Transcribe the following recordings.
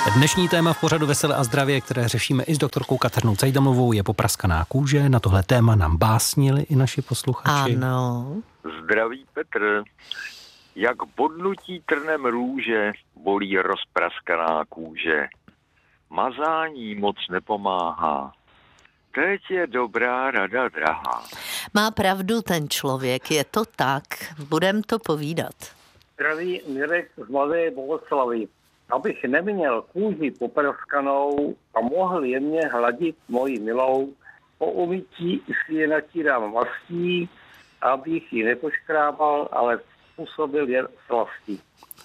Dnešní téma v pořadu Veselé a zdravě, které řešíme i s doktorkou Kateřinou Cejdamovou, je popraskaná kůže. Na tohle téma nám básnili i naši posluchači. Ano. Zdraví Petr. Jak bodnutí trnem růže bolí rozpraskaná kůže. Mazání moc nepomáhá. Teď je dobrá rada drahá. Má pravdu ten člověk, je to tak. Budem to povídat. Zdraví Mirek z Mladé Bohoslavy. Abych neměl kůži popraskanou a mohl jemně hladit moji milou, po umytí si je natírám mastí, abych ji nepoškrábal, ale způsobil jen slastí.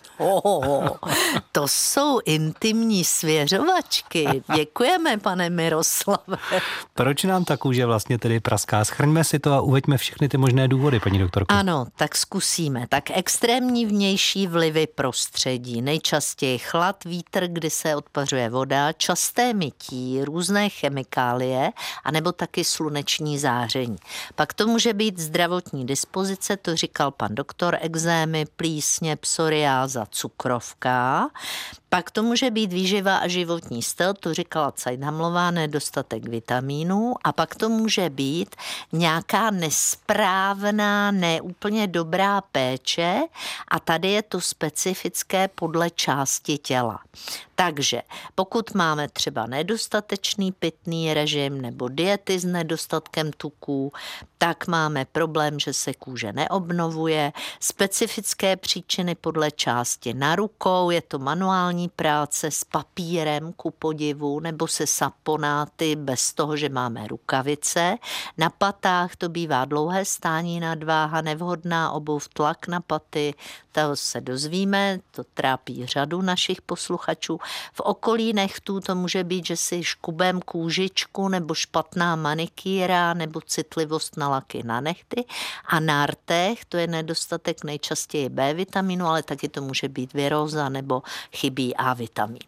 To jsou intimní svěřovačky. Děkujeme, pane Miroslave. Proč nám ta kůže vlastně tedy praská? Shrňme si to a uveďme všechny ty možné důvody, paní doktorko. Ano, tak zkusíme. Tak extrémní vnější vlivy prostředí. Nejčastěji chlad, vítr, kdy se odpařuje voda, časté mytí, různé chemikálie, anebo taky sluneční záření. Pak to může být zdravotní dispozice, to říkal pan doktor, ekzémy, plísně, psoriáza, cukrovka. Pak to může být výživa a životní styl, to říkala Cajdamová, nedostatek vitamínů, a pak to může být nějaká nesprávná, neúplně dobrá péče a tady je to specifické podle části těla. Takže pokud máme třeba nedostatečný pitný režim nebo diety s nedostatkem tuků, tak máme problém, že se kůže neobnovuje. Specifické příčiny podle části na rukou, je to manuální práce s papírem ku podivu nebo se saponáty bez toho, že máme rukavice. Na patách to bývá dlouhé stání, nadváha, nevhodná obuv, tlak na paty, toho se dozvíme, to trápí řadu našich posluchačů. V okolí nechtů to může být, že si škubem kůžičku nebo špatná manikýra nebo citlivost na laky na nehty. A na rtech to je nedostatek nejčastěji B vitaminu, ale taky to může být viróza nebo chybí A vitamin.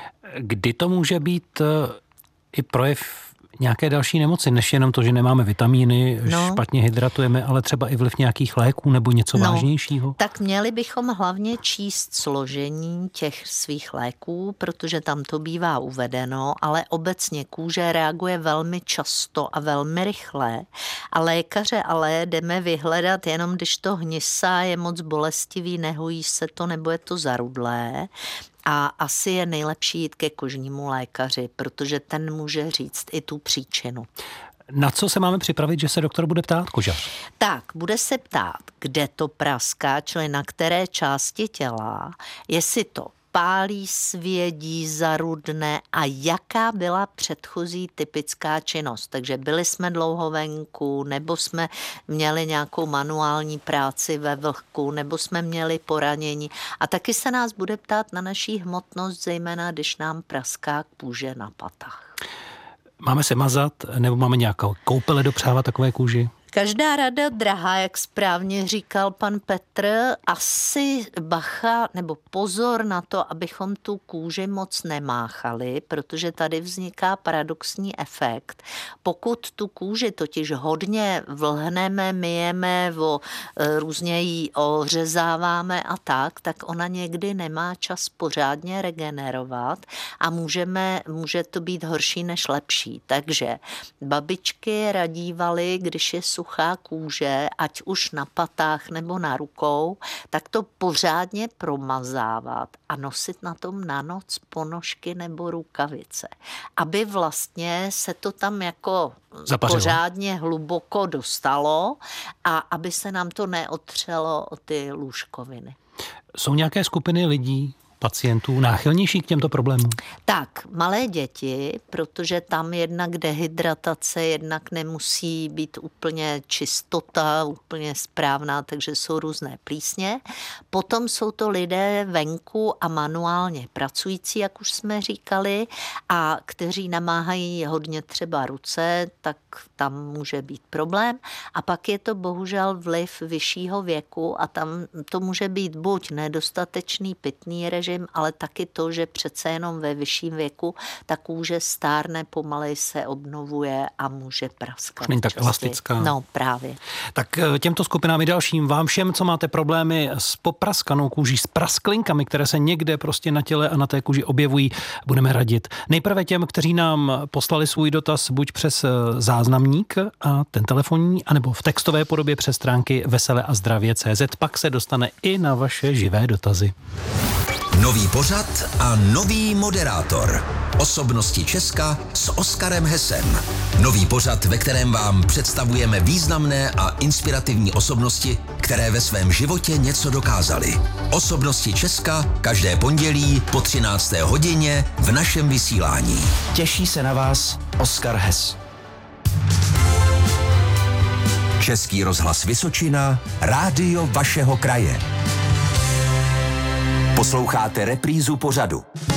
Kdy to může být i projev nějaké další nemoci, než jenom to, že nemáme vitamíny, špatně hydratujeme, ale třeba i vliv nějakých léků nebo něco vážnějšího? Tak měli bychom hlavně číst složení těch svých léků, protože tam to bývá uvedeno, ale obecně kůže reaguje velmi často a velmi rychle a lékaře ale jdeme vyhledat jenom, když to hnisá, je moc bolestivý, nehojí se to nebo je to zarudlé. A asi je nejlepší jít ke kožnímu lékaři, protože ten může říct i tu příčinu. Na co se máme připravit, že se doktor bude ptát, kožař? Tak, bude se ptát, kde to praská, čili na které části těla, jestli to pálí, svědí, zarudne a jaká byla předchozí typická činnost. Takže byli jsme dlouho venku, nebo jsme měli nějakou manuální práci ve vlhku, nebo jsme měli poranění. A taky se nás bude ptát na naší hmotnost, zejména když nám praská kůže na patách. Máme se mazat, nebo máme nějakou koupele dopřávat takové kůži? Každá rada drahá, jak správně říkal pan Petr, asi bacha nebo pozor na to, abychom tu kůži moc nemáchali, protože tady vzniká paradoxní efekt. Pokud tu kůži totiž hodně vlhneme, myjeme, různě ji ořezáváme a tak ona někdy nemá čas pořádně regenerovat a může to být horší než lepší. Takže babičky radívaly, když je suchá kůže, ať už na patách nebo na rukou, tak to pořádně promazávat a nosit na tom na noc ponožky nebo rukavice. Aby vlastně se to tam jako zapařilo, pořádně hluboko dostalo a aby se nám to neotřelo o ty lůžkoviny. Jsou nějaké skupiny lidí, pacientů náchylnější k těmto problémům? Tak, malé děti, protože tam jednak dehydratace, jednak nemusí být úplně čistota, úplně správná, takže jsou různé plísně. Potom jsou to lidé venku a manuálně pracující, jak už jsme říkali, a kteří namáhají hodně třeba ruce, tak tam může být problém. A pak je to bohužel vliv vyššího věku a tam to může být buď nedostatečný pitný režim, režim, ale taky to, že přece jenom ve vyšším věku ta kůže stárne, pomalej se obnovuje a může praskat. Není tak elastická. No právě. Tak těmto skupinám i dalším, vám všem, co máte problémy s popraskanou kůží, s prasklinkami, které se někde prostě na těle a na té kůži objevují, budeme radit. Nejprve těm, kteří nám poslali svůj dotaz buď přes záznamník a ten telefonní, anebo v textové podobě přes stránky veseleazdravě.cz, pak se dostane i na vaše živé dotazy. Nový pořad a nový moderátor. Osobnosti Česka s Oskarem Hessem. Nový pořad, ve kterém vám představujeme významné a inspirativní osobnosti, které ve svém životě něco dokázaly. Osobnosti Česka každé pondělí po 13. hodině v našem vysílání. Těší se na vás Oskar Hess. Český rozhlas Vysočina, rádio vašeho kraje. Posloucháte reprízu pořadu.